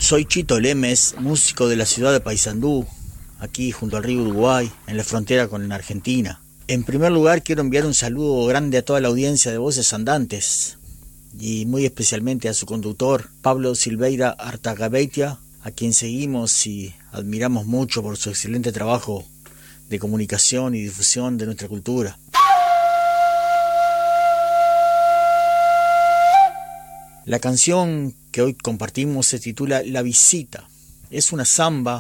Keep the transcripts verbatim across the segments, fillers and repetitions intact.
Soy Chito Lemes, músico de la ciudad de Paysandú, aquí junto al río Uruguay, en la frontera con Argentina. En primer lugar, quiero enviar un saludo grande a toda la audiencia de Voces Andantes y muy especialmente a su conductor, Pablo Silveira Artagabeitia, a quien seguimos y admiramos mucho por su excelente trabajo de comunicación y difusión de nuestra cultura. La canción que hoy compartimos se titula La Visita. Es una samba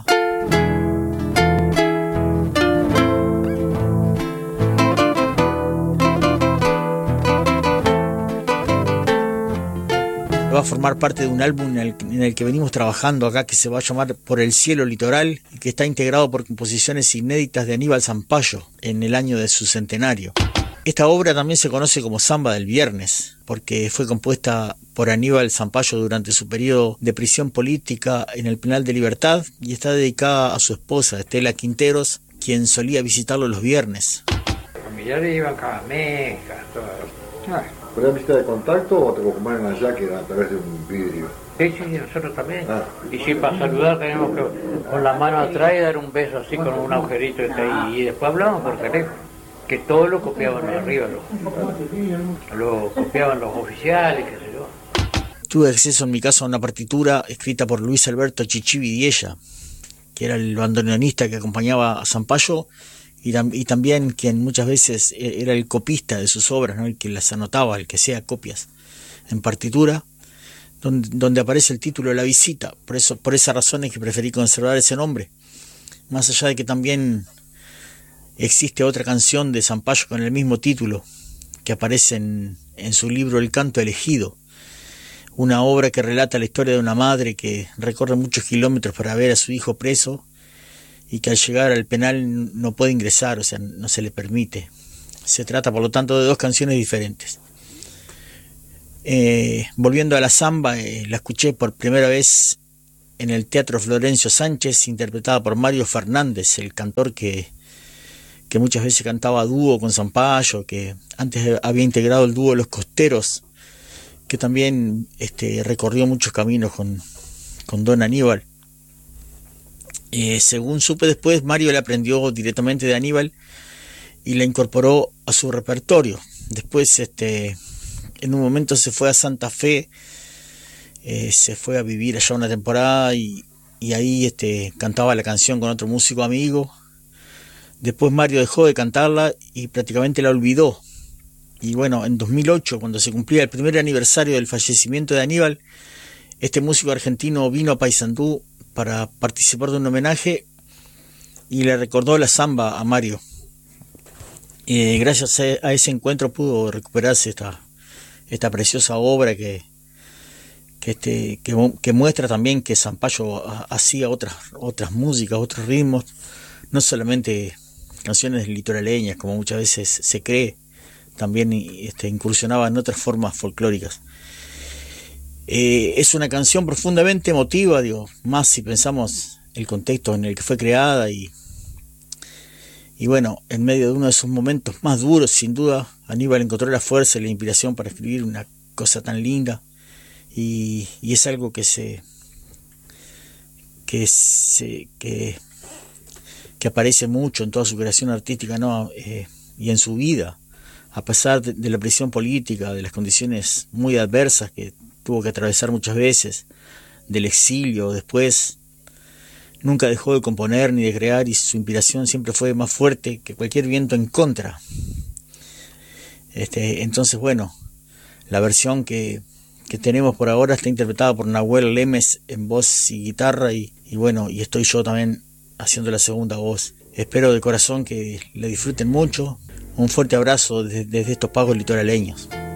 va a formar parte de un álbum en el, en el que venimos trabajando acá, que se va a llamar Por el Cielo Litoral, y que está integrado por composiciones inéditas de Aníbal Zampayo en el año de su centenario. Esta obra también se conoce como Samba del Viernes, porque fue compuesta por Aníbal Zampayo durante su periodo de prisión política en el Penal de Libertad, y está dedicada a su esposa, Estela Quinteros, quien solía visitarlo los viernes. Los familiares iban cada mes, todo. ¿Pero era visita de contacto o te lo acompañan allá que a través de un vidrio? Sí, sí, nosotros también. Ah. Y sí, para saludar tenemos que con la mano atrás y dar un beso así con un agujerito que está ahí. Y después hablamos por teléfono. Que todo lo copiaban de arriba, lo, lo copiaban los oficiales, qué sé yo. Tuve acceso en mi caso a una partitura escrita por Luis Alberto Chichi Vidiella, que era el bandoneonista que acompañaba a Zampayo y, y también quien muchas veces era el copista de sus obras, ¿no? El que las anotaba, el que hacía copias en partitura, donde, donde aparece el título La Visita. Por eso, por esa razón es que preferí conservar ese nombre, más allá de que también existe otra canción de Zampayo con el mismo título que aparece en, en su libro El Canto Elegido, una obra que relata la historia de una madre que recorre muchos kilómetros para ver a su hijo preso y que al llegar al penal no puede ingresar, o sea, no se le permite. Se trata, por lo tanto, de dos canciones diferentes. Eh, volviendo a la samba, eh, la escuché por primera vez en el Teatro Florencio Sánchez, interpretada por Mario Fernández, el cantor que que muchas veces cantaba a dúo con Zampayo, que antes había integrado el dúo Los Costeros, que también este, recorrió muchos caminos con, con Don Aníbal. Eh, según supe después, Mario la aprendió directamente de Aníbal y la incorporó a su repertorio. Después, este, en un momento se fue a Santa Fe, eh, se fue a vivir allá una temporada y, y ahí este, cantaba la canción con otro músico amigo. Después Mario dejó de cantarla y prácticamente la olvidó. Y bueno, en dos mil ocho, cuando se cumplía el primer aniversario del fallecimiento de Aníbal, este músico argentino vino a Paysandú para participar de un homenaje y le recordó la samba a Mario. Eh, gracias a ese encuentro pudo recuperarse esta, esta preciosa obra que, que, este, que, que muestra también que Zampayo hacía otras, otras músicas, otros ritmos, no solamente canciones litoraleñas, como muchas veces se cree, también este, incursionaba en otras formas folclóricas. Eh, es una canción profundamente emotiva, digo, más si pensamos el contexto en el que fue creada y, y bueno, en medio de uno de esos momentos más duros, sin duda, Aníbal encontró la fuerza y la inspiración para escribir una cosa tan linda y, y es algo que se que se que que aparece mucho en toda su creación artística, ¿no? Eh, y en su vida, a pesar de, de la prisión política, de las condiciones muy adversas que tuvo que atravesar muchas veces, del exilio después, nunca dejó de componer ni de crear y su inspiración siempre fue más fuerte que cualquier viento en contra. Este, entonces, bueno, la versión que, que tenemos por ahora está interpretada por Nahuel Lemes en voz y guitarra y, y bueno, y estoy yo también haciendo la segunda voz. Espero de corazón que la disfruten mucho. Un fuerte abrazo desde, desde estos pagos litoraleños.